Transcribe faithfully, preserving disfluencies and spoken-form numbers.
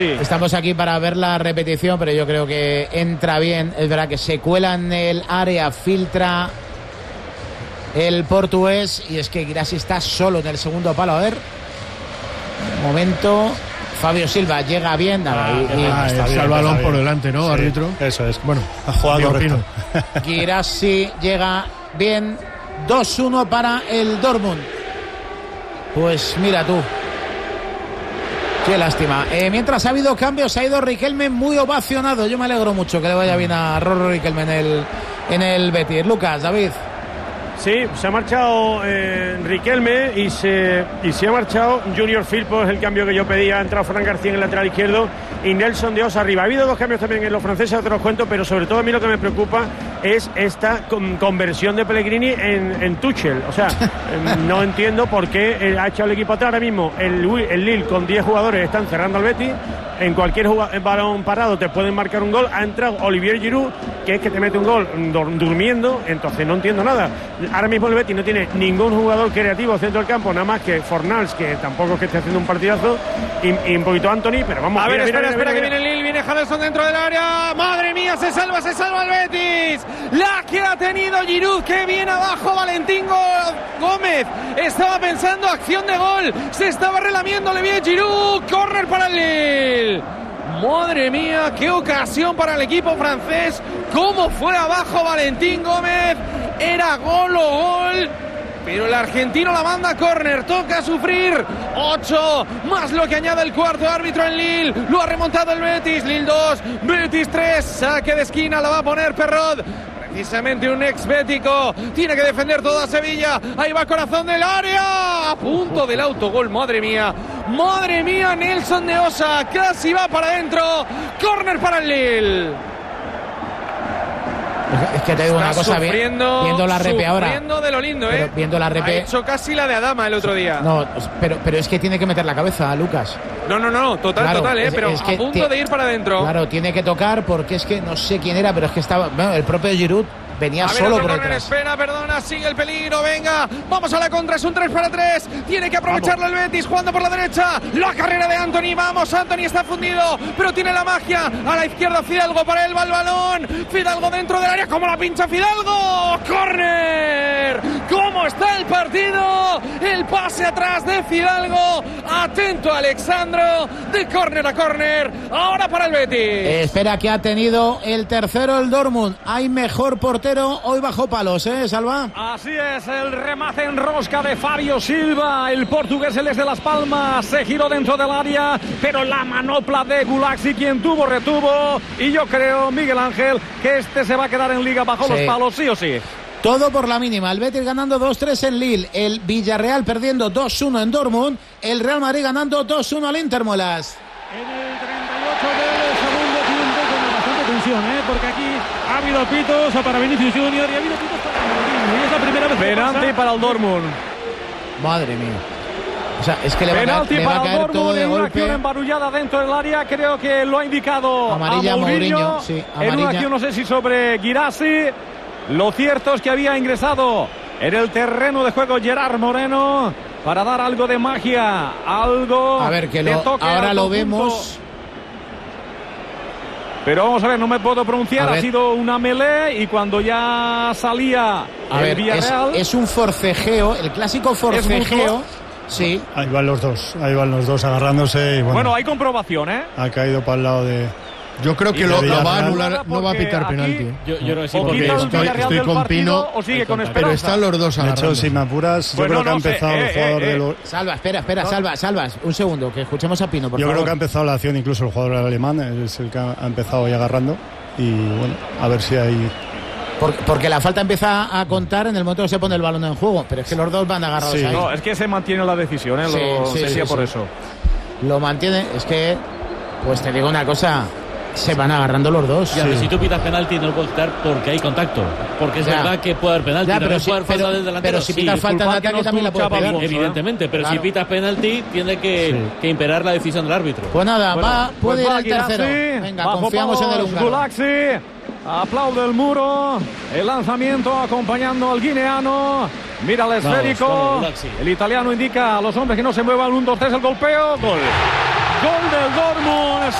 Estamos aquí para ver la repetición, pero yo creo que entra bien. Es verdad que se cuela en el área, filtra el portugués, y es que Guirassy está solo en el segundo palo. A ver, momento. Fabio Silva llega bien. Ah, y, y ah, está, está el balón por delante, ¿no, sí, árbitro? Eso es. Bueno, ha jugado correcto. Guirassy llega bien. dos uno para el Dortmund. Pues mira tú. Qué lástima. Eh, mientras ha habido cambios, ha ido Riquelme muy ovacionado. Yo me alegro mucho que le vaya bien a Rorro Riquelme en el, en el Betis. Lucas, David. Sí, se ha marchado eh, Riquelme y se, y se ha marchado Junior Firpo, es el cambio que yo pedía. Ha entrado Fran García en el lateral izquierdo y Nelson de Osa arriba. Ha habido dos cambios también en los franceses, te los cuento, pero sobre todo a mí lo que me preocupa es esta con, conversión de Pellegrini en, en Tuchel. O sea, no entiendo por qué ha echado el equipo atrás. Ahora mismo el, el Lille con diez jugadores están cerrando al Betis. En cualquier balón parado te pueden marcar un gol. Ha entrado Olivier Giroud, que es que te mete un gol durmiendo. Entonces no entiendo nada. Ahora mismo el Betis no tiene ningún jugador creativo centro del campo, nada más que Fornals, que tampoco es que esté haciendo un partidazo, y, y un poquito Anthony, pero vamos. A ver, mira, espera, mira, espera, mira, que mira. viene el Lille, viene Jadelson dentro del área. Madre mía, se salva, se salva el Betis. La que ha tenido Giroud, que viene abajo Valentín Gómez. Estaba pensando acción de gol, se estaba relamiendo, le viene Giroud, córner para el Lille. Madre mía, qué ocasión para el equipo francés. Cómo fue abajo Valentín Gómez. Era gol o gol. Pero el argentino la manda a córner. Toca sufrir. ocho más lo que añade el cuarto árbitro en Lille. Lo ha remontado el Betis. Lille dos, Betis tres. Saque de esquina, la va a poner Perrot. Precisamente un ex bético. Tiene que defender toda Sevilla. Ahí va corazón del área. A punto del autogol. Madre mía. Madre mía, Nelson de Osa. Casi va para adentro. Córner para el Lille. Es que te digo una cosa, sufriendo, viendo la repe ahora. Sufriendo de lo lindo, ¿eh? Viendo la repe. Ha hecho casi la de Adama el otro día. No, pero, pero es que tiene que meter la cabeza, Lucas. No, no, no, total, claro, total, ¿eh? Es, pero es a punto de ir para adentro. Claro, tiene que tocar porque es que no sé quién era, pero es que estaba. Bueno, el propio Giroud venía a ver, solo otro por corner, detrás. espera, perdona, sigue el peligro, venga, vamos a la contra, es un tres para tres, tiene que aprovecharlo el Betis, jugando por la derecha, la carrera de Anthony, vamos, Anthony está fundido, pero tiene la magia, a la izquierda Fidalgo, para él va el balón, Fidalgo dentro del área, como la pincha Fidalgo, córner, cómo está el partido, el pase atrás de Fidalgo, atento Alexandro, de córner a córner, ahora para el Betis. Eh, espera, que ha tenido el tercero el Dortmund, hay mejor portero hoy bajo palos, ¿eh, Salva? Así es, el remate en rosca de Fabio Silva, el portugués, el de Las Palmas, se giró dentro del área, pero la manopla de Guirassy, quien tuvo, retuvo, y yo creo, Miguel Ángel, que este se va a quedar en liga bajo sí. los palos, sí o sí. Todo por la mínima, el Betis ganando dos tres en Lille, el Villarreal perdiendo dos uno en Dortmund, el Real Madrid ganando dos uno al Inter, Molas. En el treinta y ocho del segundo tiempo, con bastante tensión, ¿eh? Porque aquí ha habido pitos para Vinicius Junior y ha habido pitos para Mourinho, y es la primera vez que penalti pasa. para el Dortmund. Madre mía. O sea, es que le va, penalti a, le va a caer todo de en una golpe. acción embarullada dentro del área, creo que lo ha indicado amarilla a Mourinho, Mourinho, sí, en una acción, no sé si sobre Guirassy. Lo cierto es que había ingresado en el terreno de juego Gerard Moreno para dar algo de magia, algo a ver, que lo, ahora lo vemos. Pero vamos a ver, no me puedo pronunciar, ha sido una melee y cuando ya salía a el ver, Villarreal... Es, es un forcejeo, el clásico forcejeo. Sí. Ahí van los dos, ahí van los dos agarrándose y bueno. Bueno, hay comprobación, ¿eh? Ha caído para el lado de... Yo creo que lo, lo va a anular, no va a pitar penalti. Yo, yo creo que sí, o porque estoy, estoy con Pino, o sigue con pero están los dos agarrándose. De hecho, si me apuras, pues yo no, creo que no ha empezado sé, el eh, jugador eh, de los... Salva, espera, espera, no. Salva, Salva, un segundo, que escuchemos a Pino, por yo favor. Yo creo que ha empezado la acción, incluso el jugador alemán, es el que ha empezado ahí agarrando, y bueno, a ver si hay... Porque, porque la falta empieza a contar en el momento que se pone el balón en juego, pero es que los dos van agarrados sí. ahí. No, es que se mantiene la decisión, ¿eh? Sí, lo sí, decía sí, por sí. eso. Lo mantiene, es que, pues te digo una cosa... Se van agarrando los dos. Ya, sí. Si tú pitas penalti no lo puedes quitar porque hay contacto. Porque es ya. verdad que puede haber penalti. Ya, pero, si, puede haber pero, del pero si pitas sí, falta de ataque también la puedes pegar. Evidentemente, pero claro. si pitas penalti tiene que, sí. que imperar la decisión del árbitro. Pues nada, bueno, va, puede pues ir al tercero. Venga, confiamos en el húngaro. Guirassy aplaude el muro. El lanzamiento acompañando al guineano. Mira el esférico. Vamos, el italiano indica a los hombres que no se muevan. Un, dos, tres, el golpeo. Gol. Gol del Dortmund.